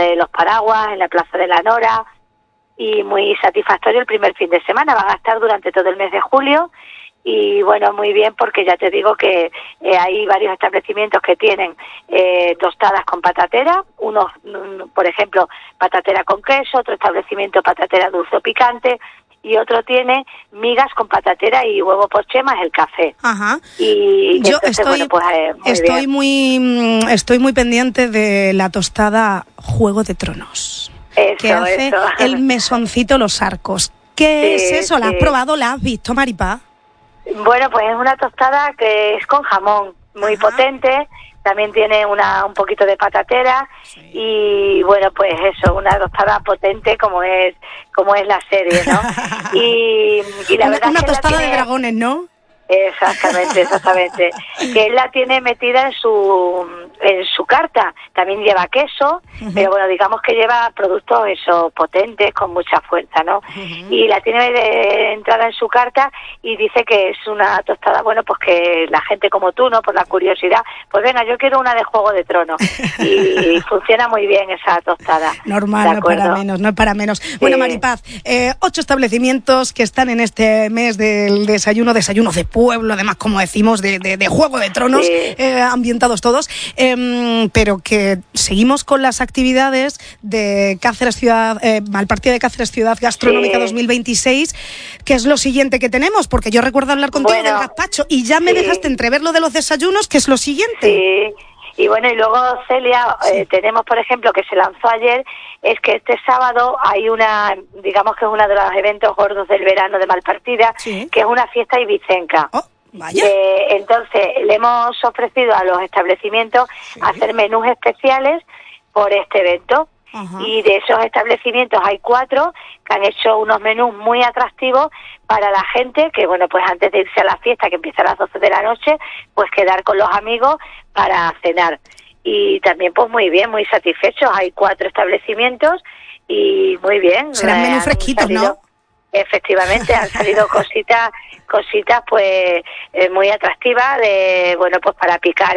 de los Paraguas, en la Plaza de la Nora, y muy satisfactorio el primer fin de semana. Van a estar durante todo el mes de julio, y bueno, muy bien, porque ya te digo que hay varios establecimientos que tienen tostadas con patatera, unos, por ejemplo, patatera con queso, otro establecimiento patatera dulce o picante, y otro tiene migas con patatera y huevo poché más el café. Ajá. Y yo entonces, estoy, bueno, pues, estoy muy pendiente de la tostada Juego de Tronos, que hace el mesoncito Los Arcos. ¿Qué es eso? ¿La has probado? ¿La has visto, Maripaz? Bueno, pues es una tostada que es con jamón, muy potente. También tiene un poquito de patatera, y bueno, pues eso, una tostada potente como es la serie, ¿no? Y la verdad una que tostada de dragones, ¿no? Exactamente. Que él la tiene metida en su carta. También lleva queso, pero bueno, digamos que lleva productos potentes, con mucha fuerza, ¿no? Y la tiene de entrada en su carta, y dice que es una tostada, bueno, pues que la gente como tú, ¿no? Por la curiosidad, pues venga, yo quiero una de Juego de Tronos. Y funciona muy bien esa tostada. Normal, no es para menos. Sí. Bueno, Maripaz, 8 establecimientos que están en este mes del desayunos de pueblo, además, como decimos, de Juego de Tronos, ambientados todos, pero que seguimos con las actividades de Cáceres Ciudad, Malpartida de Cáceres Ciudad Gastronómica 2026, que es lo siguiente que tenemos, porque yo recuerdo hablar contigo del gazpacho, y ya me dejaste entrever lo de los desayunos, que es lo siguiente. Sí. Y bueno, y luego, Celia, tenemos, por ejemplo, que se lanzó ayer, es que este sábado hay digamos que es uno de los eventos gordos del verano de Malpartida, que es una fiesta ibicenca. Oh, vaya. Entonces, le hemos ofrecido a los establecimientos hacer menús especiales por este evento. Ajá. Y de esos establecimientos hay 4 que han hecho unos menús muy atractivos para la gente, que bueno, pues antes de irse a la fiesta, que empieza a las 12 de la noche, pues quedar con los amigos para cenar. Y también pues muy bien, muy satisfechos. Hay 4 establecimientos y muy bien. Serán menús fresquitos, ¿no? Efectivamente, han salido cositas pues muy atractivas, bueno, pues para picar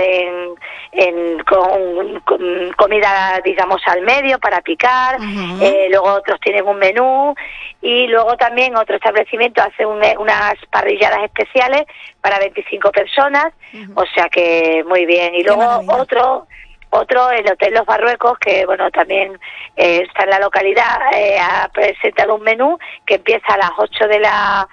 con comida, digamos, al medio, para picar. Luego otros tienen un menú, y luego también otro establecimiento hace unas parrilladas especiales para 25 personas, o sea que muy bien. Y luego otro, el Hotel Los Barruecos, que bueno, también está en la localidad, ha presentado un menú que empieza a las 8 de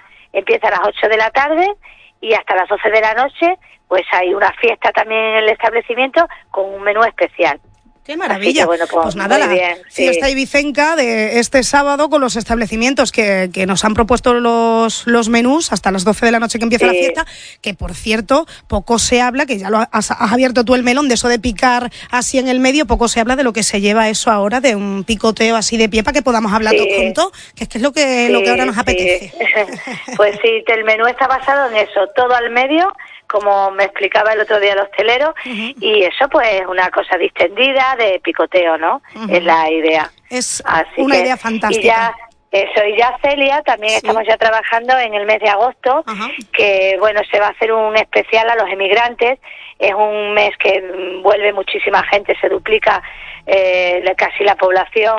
la tarde y hasta las 12 de la noche, pues hay una fiesta también en el establecimiento con un menú especial. ¡Qué maravilla! Que, bueno, pues nada, la fiesta ibicenca de este sábado, con los establecimientos que nos han propuesto los menús hasta las 12 de la noche que empieza la fiesta, que por cierto, poco se habla, que ya lo has abierto tú el melón, de eso de picar así en el medio, poco se habla de lo que se lleva eso ahora, de un picoteo así de pie, para que podamos hablar todos juntos, que es lo que ahora nos apetece. Pues sí, el menú está basado en eso, todo al medio, como me explicaba el otro día el hostelero, y eso pues una cosa distendida de picoteo, ¿no? Es la idea. Es una idea fantástica. Y ya Celia, también estamos ya trabajando en el mes de agosto, que bueno, se va a hacer un especial a los emigrantes. Es un mes que vuelve muchísima gente, se duplica casi la población,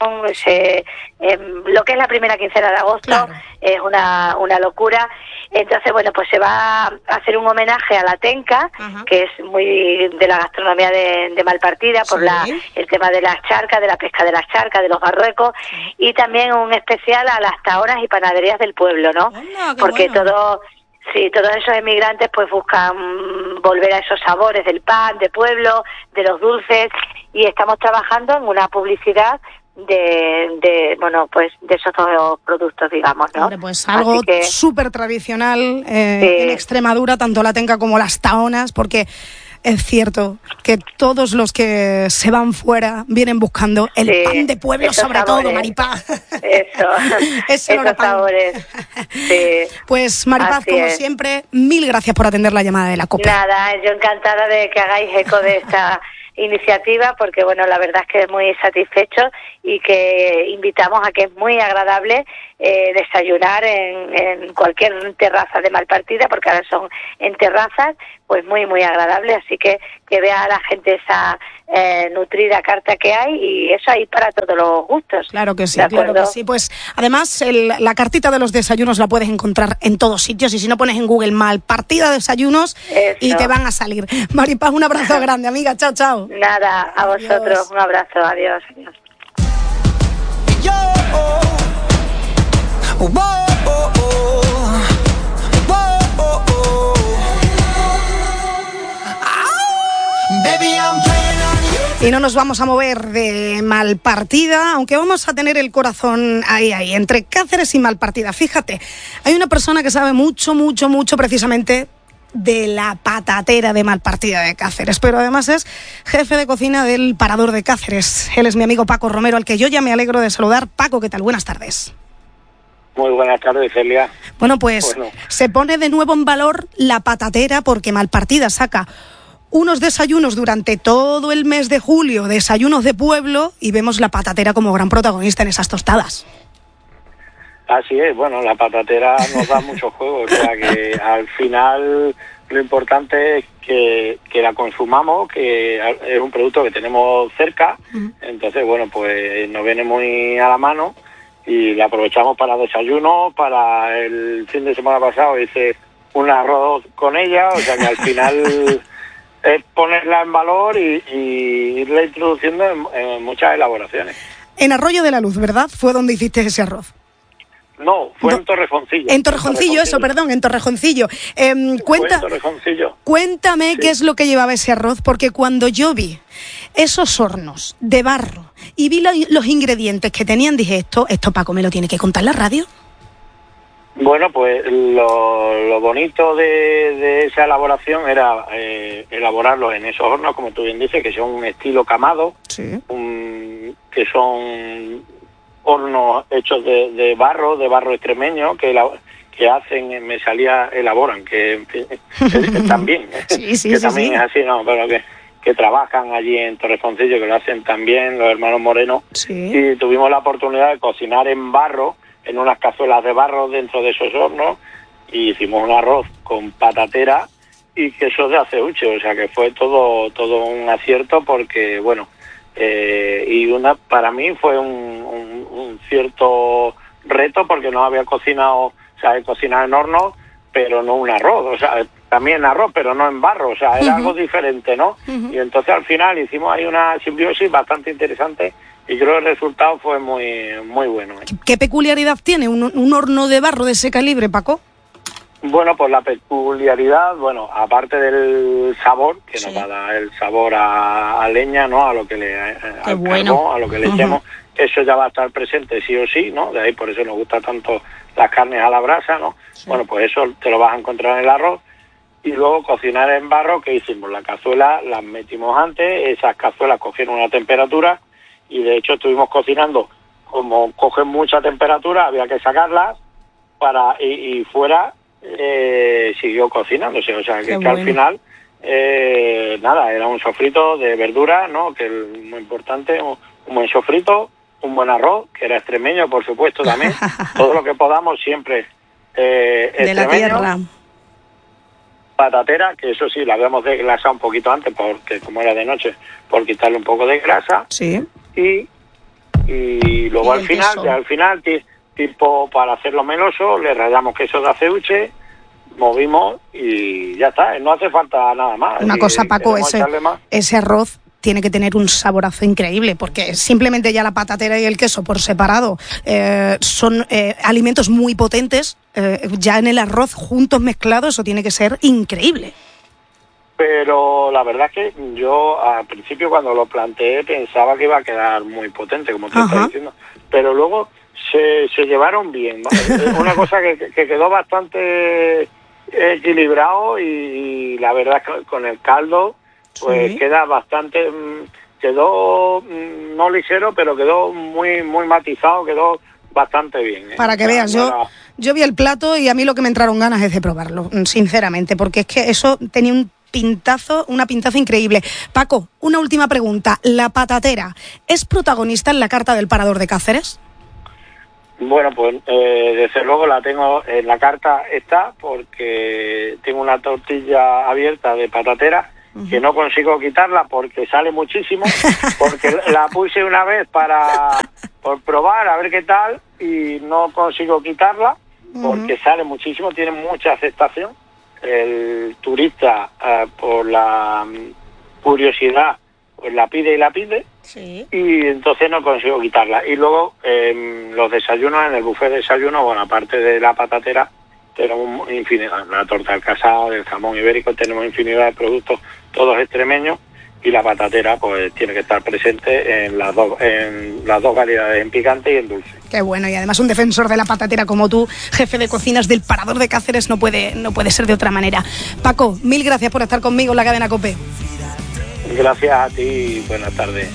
lo que es la primera quincena de agosto, es una locura. Entonces, bueno, pues se va a hacer un homenaje a la tenca, que es muy de la gastronomía de Malpartida, por el tema de las charcas, de la pesca de las charcas, de los barruecos, y también un especial a las tahoras y panaderías del pueblo, ¿no? Porque todos esos emigrantes pues buscan volver a esos sabores del pan, de pueblo, de los dulces, y estamos trabajando en una publicidad de esos dos productos, digamos, ¿no? Hombre, pues algo súper tradicional en Extremadura, tanto la tenca como las tahonas, porque es cierto que todos los que se van fuera vienen buscando el pan de pueblo, sobre sabores. todo, Maripaz. Esos sabores. Sí. Pues Maripaz, como siempre, mil gracias por atender la llamada de la COPE. Nada, yo encantada de que hagáis eco de esta iniciativa, porque bueno, la verdad es que es muy satisfecho, y que invitamos a que es muy agradable desayunar en cualquier terraza de Malpartida, porque ahora son en terrazas, pues muy, muy agradable. Así que vea a la gente esa nutrida carta que hay, y eso ahí para todos los gustos. Claro que sí, claro que sí. Pues además la cartita de los desayunos la puedes encontrar en todos sitios, y si no pones en Google Malpartida desayunos y te van a salir. Maripaz, un abrazo grande, amiga. Chao, chao. Nada, a vosotros. Un abrazo. Adiós. Adiós. Y no nos vamos a mover de Malpartida, aunque vamos a tener el corazón ahí, entre Cáceres y Malpartida. Fíjate, hay una persona que sabe mucho precisamente de la patatera de Malpartida de Cáceres, pero además es jefe de cocina del Parador de Cáceres. Él es mi amigo Paco Romero, al que yo ya me alegro de saludar. Paco, ¿qué tal? Buenas tardes. Muy buenas tardes, Celia. Bueno, pues se pone de nuevo en valor la patatera, porque Malpartida saca unos desayunos durante todo el mes de julio, desayunos de pueblo, y vemos la patatera como gran protagonista en esas tostadas. Así es, bueno, la patatera nos da mucho juego, o sea que al final lo importante es que la consumamos, que es un producto que tenemos cerca, entonces bueno, pues nos viene muy a la mano y la aprovechamos para desayuno. Para el fin de semana pasado hice un arroz con ella, o sea que al final es ponerla en valor y irla introduciendo en muchas elaboraciones. En Arroyo de la Luz, ¿verdad? Fue donde hiciste ese arroz. No, fue en Torrejoncillo. En Torrejoncillo, eso, perdón, en Torrejoncillo. Cuéntame qué es lo que llevaba ese arroz, porque cuando yo vi esos hornos de barro y vi los ingredientes que tenían, dije, esto Paco me lo tiene que contar en la radio. Bueno, pues lo bonito de esa elaboración era elaborarlo en esos hornos, como tú bien dices, que son un estilo camado, sí. Que son hornos hechos de barro extremeño, que hacen, elaboran, que en fin, también, que también es así, no, pero que trabajan allí en Torrejoncillo, que lo hacen también los hermanos Moreno, y tuvimos la oportunidad de cocinar en barro, en unas cazuelas de barro dentro de esos hornos, y hicimos un arroz con patatera y queso de aceuche, o sea que fue todo un acierto, porque bueno, para mí fue un cierto reto, porque no había cocinado, o sea, he cocinado en horno, pero no un arroz, o sea, también arroz, pero no en barro, o sea, era algo diferente, ¿no? Y entonces al final hicimos ahí una simbiosis bastante interesante, y creo que el resultado fue muy muy bueno. ¿Qué peculiaridad tiene un horno de barro de ese calibre, Paco? Bueno, pues la peculiaridad, bueno, aparte del sabor, que nos va a dar el sabor a leña, ¿no? A lo que carbón, a lo que le echemos, eso ya va a estar presente sí o sí, ¿no? De ahí por eso nos gusta tanto las carnes a la brasa, ¿no? Sí. Bueno, pues eso te lo vas a encontrar en el arroz. Y luego cocinar en barro, ¿qué hicimos? La cazuela las metimos antes, esas cazuelas cogieron una temperatura, y de hecho estuvimos cocinando, como cogen mucha temperatura, había que sacarlas y fuera siguió cocinándose, o sea que al final era un sofrito de verdura, ¿no? Que es muy importante, un buen sofrito, un buen arroz, que era extremeño, por supuesto, también, todo lo que podamos siempre de la tierra. Patatera, que eso sí, la habíamos desglasado un poquito antes, porque como era de noche, por quitarle un poco de grasa. Sí. Y luego al final, tipo para hacerlo meloso, le rallamos queso de aceuche, movimos y ya está, no hace falta nada más. Una cosa, Paco, ese arroz tiene que tener un saborazo increíble, porque simplemente ya la patatera y el queso por separado son alimentos muy potentes, ya en el arroz juntos mezclados, eso tiene que ser increíble. Pero la verdad es que yo al principio cuando lo planteé pensaba que iba a quedar muy potente, como te estaba diciendo, pero luego se llevaron bien, ¿no? Una cosa que quedó bastante equilibrado, y la verdad es que con el caldo pues queda bastante, quedó no ligero, pero quedó muy muy matizado, quedó bastante bien. Para que veas, yo vi el plato y a mí lo que me entraron ganas es de probarlo, sinceramente, porque es que eso tenía una pintaza increíble. Paco, una última pregunta. ¿La patatera es protagonista en la carta del Parador de Cáceres? Bueno, pues desde luego la tengo en la carta, está, porque tengo una tortilla abierta de patatera que no consigo quitarla porque sale muchísimo, porque la puse una vez por probar a ver qué tal y no consigo quitarla porque sale muchísimo, tiene mucha aceptación. El turista, por la curiosidad, pues la pide, sí. Y entonces no consigo quitarla. Y luego los desayunos, en el buffet de desayuno, bueno, aparte de la patatera, tenemos infinidad, la torta del casado, del jamón ibérico, tenemos infinidad de productos, todos extremeños, y la patatera pues tiene que estar presente en las dos variedades, en picante y en dulce. Qué bueno, y además un defensor de la patatera como tú, jefe de cocinas del Parador de Cáceres, no puede ser de otra manera. Paco, mil gracias por estar conmigo en la cadena COPE. Gracias a ti y buenas tardes.